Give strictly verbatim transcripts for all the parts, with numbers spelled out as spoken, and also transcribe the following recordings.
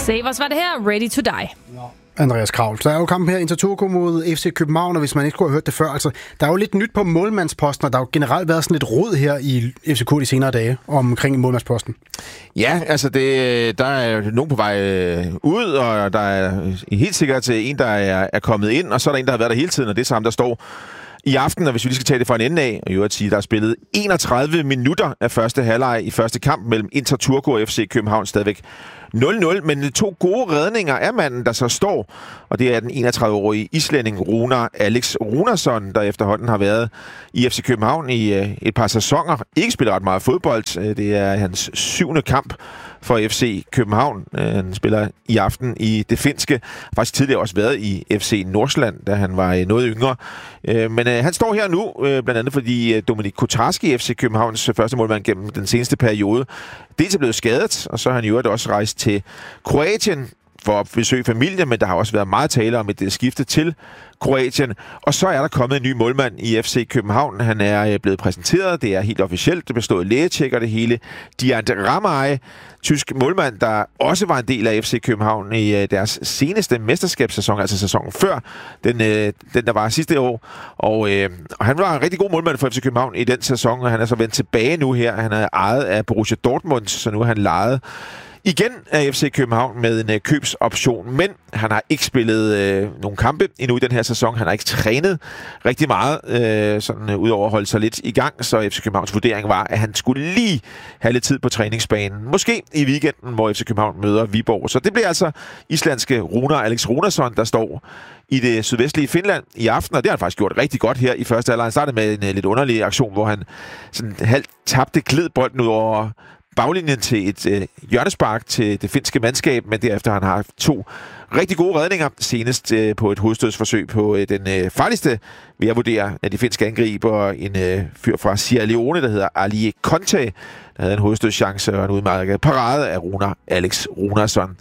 Savers var det her, Ready to Die. Andreas Kravl. Der er jo kampen her, Inter Turku mod F C København, og hvis man ikke skulle have hørt det før, altså, der er jo lidt nyt på målmandsposten, og der har jo generelt været sådan lidt rod her i F C K de senere dage omkring målmandsposten. Ja, altså det, der er jo nogen på vej ud, og der er helt sikkert en, der er, er kommet ind, og så er der en, der har været der hele tiden, og det er samme, der står i aften, og hvis vi lige skal tage det fra en ende af, og i øvrigt sige, der er spillet enogtredive minutter af første halvleg i første kamp mellem Inter Turku og F C København, stadigvæk nul nul, men to gode redninger af manden, der så står, og det er den enogtredive-årige islænding Runar Alex Runarsson, der efterhånden har været i F C København i øh, et par sæsoner. Ikke spiller ret meget fodbold. Det er hans syvende kamp for F C København. Han spiller i aften i det finske. Har faktisk tidligere også været i F C Nordsjælland, da han var noget yngre. Men han står her nu, blandt andet fordi Dominik Kotarski, F C Københavns første målmand gennem den seneste periode, dels er blevet skadet, og så har han i øvrigt også rejst til Kroatien for at besøge familie, men der har også været meget tale om et skifte til Kroatien. Og så er der kommet en ny målmand i F C København. Han er blevet præsenteret. Det er helt officielt. Det bestod lægetjek og det hele. Diant Ramay, tysk målmand, der også var en del af F C København i deres seneste mesterskabssæson, altså sæsonen før den, den der var sidste år. Og, øh, og han var en rigtig god målmand for F C København i den sæson, og han er så vendt tilbage nu her. Han er ejet af Borussia Dortmund, så nu er han lejet igen af F C København med en øh, købsoption, men han har ikke spillet øh, nogle kampe endnu i den her sæson. Han har ikke trænet rigtig meget, øh, sådan øh, udover at holde sig lidt i gang, så F C Københavns vurdering var, at han skulle lige have lidt tid på træningsbanen. Måske i weekenden, hvor F C København møder Viborg. Så det bliver altså islandske Runar Alex Runarsson, der står i det sydvestlige Finland i aften, og det har han faktisk gjort rigtig godt her i første halvleg. Han startede med en uh, lidt underlig aktion, hvor han sådan halvt tabte glidbolden ud over baglinjen til et øh, hjørnespark til det finske mandskab, men derefter han har haft to rigtig gode redninger, senest øh, på et hovedstødsforsøg på øh, den øh, farligste, vil jeg vurdere, af de finske angriber, en øh, fyr fra Sierra Leone, der hedder Ali Conte, der havde en hovedstødschance og en udmærket parade af Runar Alex Runarsson.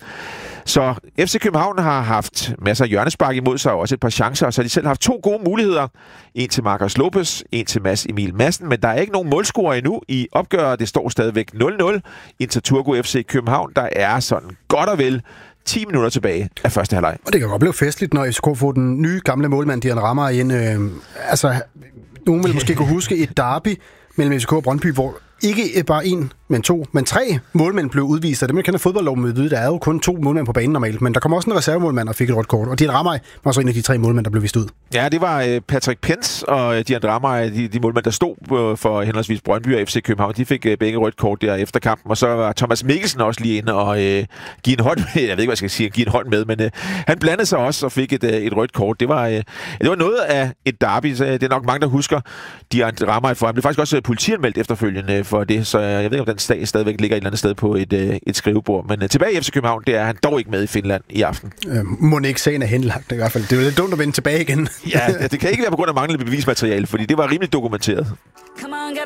Så F C København har haft masser af hjørnespark imod sig, og også et par chancer, og så har de selv haft to gode muligheder. En til Marcus Lopez, en til Mads Emil Madsen, men der er ikke nogen målscorer endnu i opgøret. Det står stadigvæk nul nul. Inter Turku F C København, der er sådan godt og vel ti minutter tilbage af første halvleg. Og det kan godt blive festligt, når F C K får den nye gamle målmand, Dian Ramay ind. Øh, altså, nogen vil måske kunne huske et derby mellem F C K og Brøndby, hvor ikke bare en, men to, men tre målmænd blev udvist. Det man kender fodboldloven med det, der er jo kun to målmænd på banen normalt, men der kom også en reservemålmand og fik et rødt kort. Og Dian Ramay var så en af de tre målmænd, der blev vist ud. Ja, det var Patrick Pence og Dian Ramay, de, de målmænd, der stod for henholdsvis Brøndby og F C København. De fik begge rødt kort der efter kampen, og så var Thomas Mikkelsen også lige inde og øh, give en hånd med. Jeg ved ikke, hvad jeg skal sige, give en hånd med, men øh, han blandede sig også og fik et, øh, et rødt kort. Det var, øh, det var noget af et derby, så det er nok mange, der husker Dian Ramay for. Han blev faktisk også politianmeldt efterfølgende for det, så jeg ved ikke, om den sag stadigvæk ligger et eller andet sted på et, øh, et skrivebord. Men øh, tilbage i F C København, det er han dog ikke med i Finland i aften. Øh, må ikke sagen er henlagt i hvert fald. Det er jo lidt dumt at vende tilbage igen. Ja, det kan ikke være på grund af manglende bevismateriale, fordi det var rimelig dokumenteret.